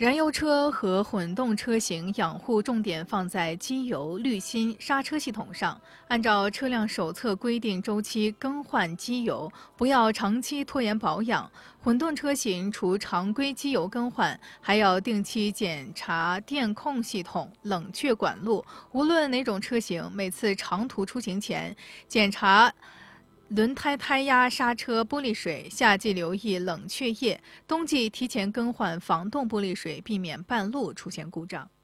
燃油车和混动车型养护重点放在机油、滤芯、刹车系统上，按照车辆手册规定周期更换机油，不要长期拖延保养。混动车型除常规机油更换，还要定期检查电控系统、冷却管路。无论哪种车型，每次长途出行前检查轮胎胎压、刹车、玻璃水，夏季留意冷却液，冬季提前更换防冻玻璃水，避免半路出现故障。